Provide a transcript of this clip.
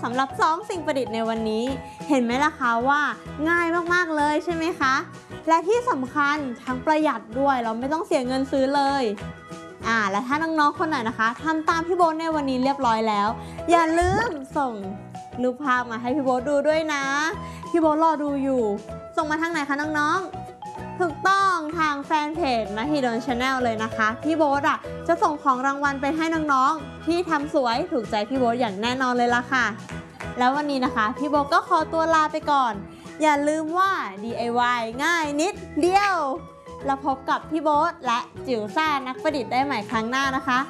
ำหรับ2สิ่งประดิษฐ์ในวันนี้เห็นไหมล่ะคะว่าง่ายมากๆเลยใช่ไหมคะและที่สำคัญทั้งประหยัดด้วยเราไม่ต้องเสียเงินซื้อเลยและถ้าน้องๆคนไหนนะคะทำตามพี่โบ๊ทในวันนี้เรียบร้อยแล้วอย่าลืมส่งรูปภาพมาให้พี่โบ๊ทดูด้วยนะพี่โบ๊ทรอดูอยู่ส่งมาทางไหนคะน้องๆถูกต้องทางแฟนเพจมหิดล Channel เลยนะคะพี่โบ๊ทจะส่งของรางวัลไปให้น้องๆที่ทำสวยถูกใจพี่โบ๊ทอย่างแน่นอนเลยล่ะค่ะแล้ววันนี้นะคะพี่โบ๊ทก็ขอตัวลาไปก่อนอย่าลืมว่า DIY ง่ายนิดเดียวแล้วพบกับพี่โบ๊ทและจิ๋วซ่านักประดิษฐ์ได้ใหม่ครั้งหน้านะคะ